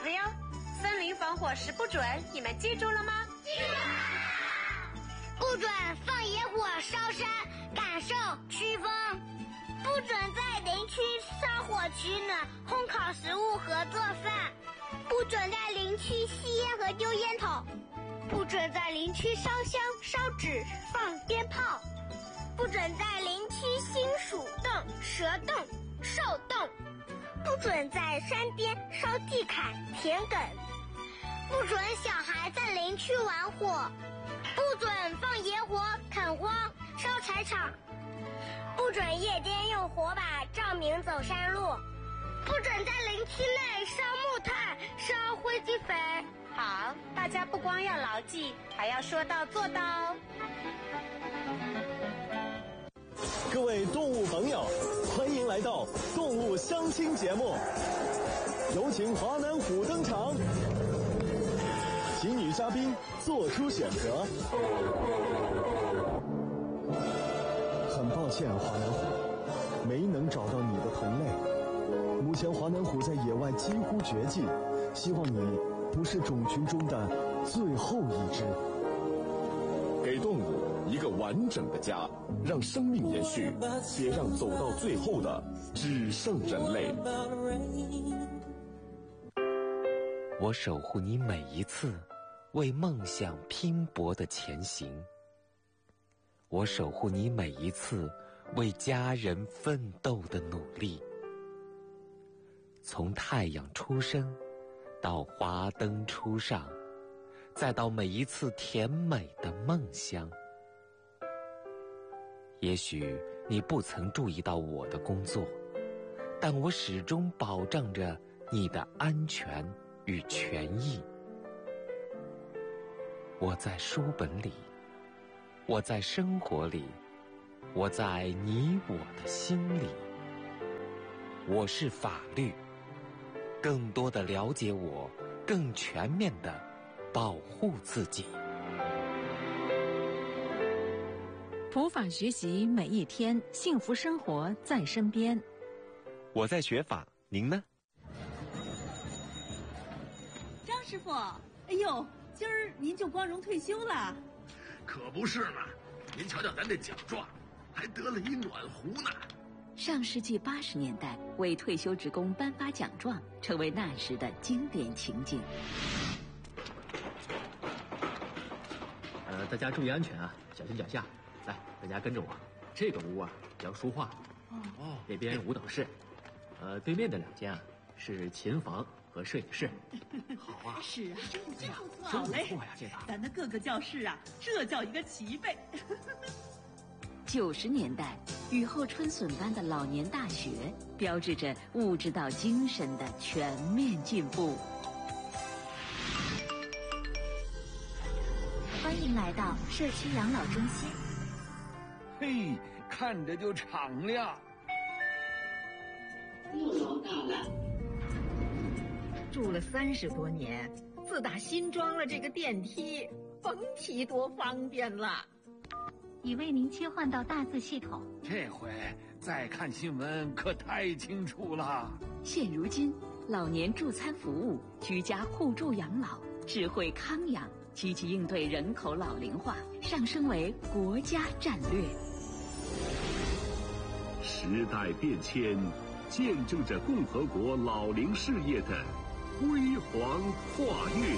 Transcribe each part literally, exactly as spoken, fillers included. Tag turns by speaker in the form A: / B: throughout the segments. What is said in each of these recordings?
A: 子哟。森林防火时不准，你们记住了吗？
B: 记住了。不准放野火烧山，感受飓风。不准在林区烧火取暖、烘烤食物和做饭。不准在林区吸烟和丢烟头。不准在林区烧香、烧纸、放鞭炮。不准在林区兴鼠洞、蛇洞、兽洞。不准在山边烧地坎、田埂。不准小孩在林区玩火。不准放野火、垦荒、烧柴场。不准夜间用火把照明走山路。不准在林区内烧木炭、烧灰机肥。
A: 好，大家不光要牢记，还要说到做到哦。
C: 各位动物朋友，欢迎来到动物相亲节目，有请华南虎登场，请女嘉宾做出选择。很抱歉，华南虎，没能找到你的同类。目前华南虎在野外几乎绝迹，希望你不是种群中的最后一只。
D: 给动物一个完整的家，让生命延续，别让走到最后的只剩人类。
E: 我守护你每一次为梦想拼搏的前行，我守护你每一次为家人奋斗的努力。从太阳出生到华灯初上，再到每一次甜美的梦乡。也许你不曾注意到我的工作，但我始终保障着你的安全与权益。我在书本里，我在生活里，我在你我的心里。我是法律，更多的了解我，更全面的保护自己。
F: 普法学习每一天，幸福生活在身边。
E: 我在学法，您呢？
G: 张师傅，哎呦，今儿您就光荣退休了？
H: 可不是嘛！您瞧瞧咱这奖状，还得了一暖壶呢。
F: 上世纪八十年代，为退休职工颁发奖状，成为那时的经典情景。
I: 呃，大家注意安全啊，小心脚下。来，大家跟着我。这个屋啊叫书画，哦，那边舞蹈室，呃，对面的两间啊是琴房和摄影室。
H: 好啊，
G: 是啊，真不错，
I: 真不
G: 好嘞，
I: 错呀，这个。
G: 咱的各个教室啊，这叫一个齐备。
F: 九十年代，雨后春笋般的老年大学，标志着物质到精神的全面进步。
J: 欢迎来到社区养老中心。
K: 嘿，看着就敞亮。
L: 六楼到了。
M: 住了三十多年，自打新装了这个电梯，甭提多方便了。
J: 已为您切换到大字系统。
K: 这回再看新闻可太清楚了。
F: 现如今，老年助餐服务、居家互助养老、智慧康养，积极应对人口老龄化，上升为国家战略。
N: 时代变迁，见证着共和国老龄事业的辉煌跨越。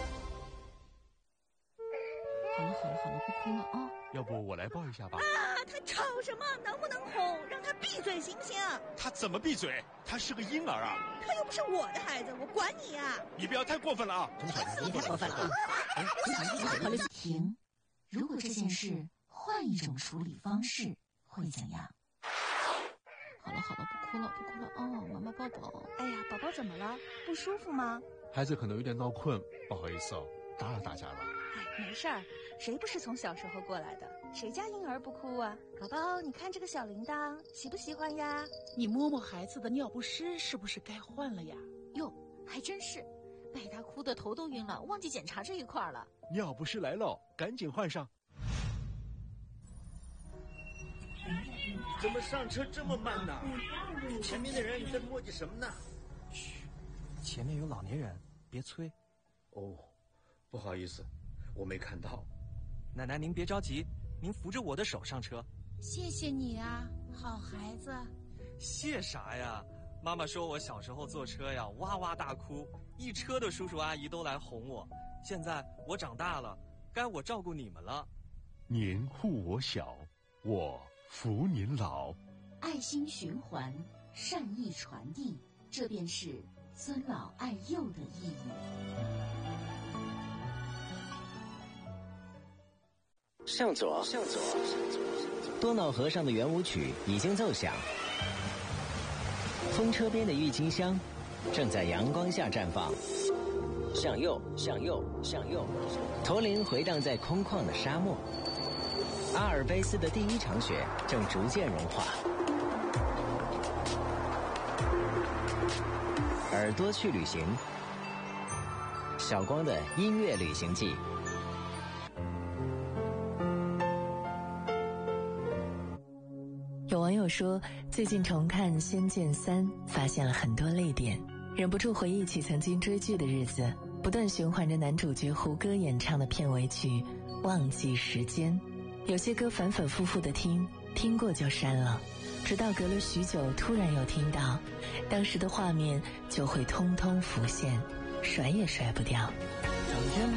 F: 好了好了好了，不哭了啊、哦！
O: 要不我来抱一下吧？
G: 啊，他吵什么？能不能哄？让他闭嘴行不行？
O: 他怎么闭嘴？他是个婴儿啊！
G: 他又不是我的孩子，我管你啊！
O: 你不要太过分了啊！
F: 你太过分了啊！好了，停。如果这件事换一种处理方式，会怎样？好了好了，不哭了不哭了哦，妈妈抱抱。
P: 哎呀，宝宝怎么了？不舒服吗？
O: 孩子可能有点闹困，不好意思哦，打扰大家了。
P: 哎，没事儿，谁不是从小时候过来的？谁家婴儿不哭啊？宝宝，你看这个小铃铛，喜不喜欢呀？
G: 你摸摸孩子的尿不湿，是不是该换了呀？
F: 哟，还真是，被他哭得头都晕了，忘记检查这一块了。
O: 尿不湿来喽，赶紧换上。
Q: 怎么上车这么慢呢？前面的人在磨叽什么呢？
R: 嘘，前面有老年人，
L: 别催。
Q: 哦，不好意思，我没看到。
L: 奶奶您别着急，您扶着我的手上车。
F: 谢谢你啊，好孩子。
L: 谢啥呀？妈妈说我小时候坐车呀，哇哇大哭，一车的叔叔阿姨都来哄我。现在我长大了，该我照顾你们了。
N: 您护我小，我扶您老。
F: 爱心循环，善意传递，这便是尊老爱幼的意义。
R: 向左，向左，多瑙河上的圆舞曲已经奏响，风车边的郁金香正在阳光下绽放。向右，向右，向右，驼铃回荡在空旷的沙漠。阿尔卑斯的第一场雪正逐渐融化。耳朵去旅行，小光的音乐旅行记。
S: 有网友说，最近重看《仙剑三》，发现了很多泪点，忍不住回忆起曾经追剧的日子，不断循环着男主角胡歌演唱的片尾曲《忘记时间》。有些歌反反复复的听，听过就删了，直到隔了许久突然又听到，当时的画面就会通通浮现，甩也甩不掉。